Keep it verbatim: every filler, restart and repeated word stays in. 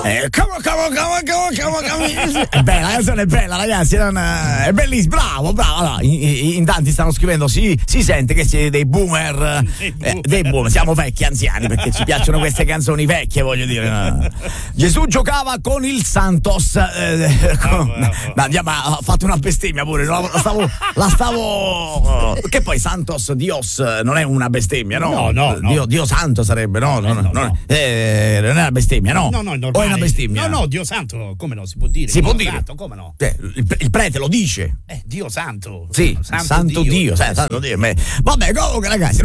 Eh, come, come, come, come, come, come. È bella, la canzone è bella, ragazzi. Non, è bellissima, bravo, bravo. Allora, in, in tanti stanno scrivendo: si, si sente che siete dei boomer, eh, dei boomer, siamo vecchi, anziani, perché ci piacciono queste canzoni vecchie, voglio dire. No. Gesù giocava con il Santos, eh, con, ma, ma ha fatto una bestemmia pure. La, la stavo, la stavo. Che poi Santos, Dios, non è una bestemmia, no? No, no, no. Dio, Dio santo sarebbe, no? No, no, no, no. Eh, non è una bestemmia, no? No, no, no. O è una bestemmia? No, no, Dio santo, come no, si può dire? Si Dio può dire? Santo, come no? Eh, il, il prete lo dice. Eh, Dio santo. Sì, santo, santo Dio, Dio, eh, santo Dio. Vabbè, comunque ragazzi.